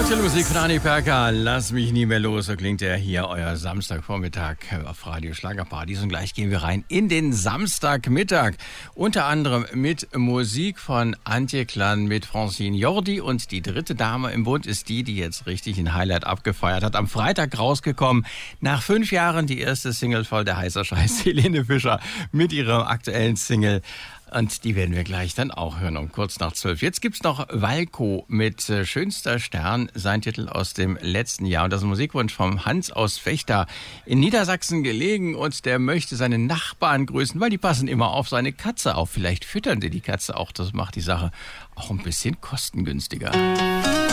Aktuelle Musik von Anni Perker, lass mich nie mehr los, so klingt er hier, euer Samstagvormittag auf Radio Schlagerparadies. Und gleich gehen wir rein in den Samstagmittag. Unter anderem mit Musik von Antje Klan, mit Francine Jordi. Und die dritte Dame im Bund ist die jetzt richtig ein Highlight abgefeiert hat. Am Freitag rausgekommen, nach 5 Jahren die erste Single voll der heißer Scheiß, Helene Fischer mit ihrer aktuellen Single. Und die werden wir gleich dann auch hören, um kurz nach 12. Jetzt gibt's noch Walco mit Schönster Stern, sein Titel aus dem letzten Jahr. Und das ist ein Musikwunsch vom Hans aus Vechta, in Niedersachsen gelegen. Und der möchte seine Nachbarn grüßen, weil die passen immer auf seine Katze auf. Vielleicht füttern sie die Katze auch, das macht die Sache auch ein bisschen kostengünstiger.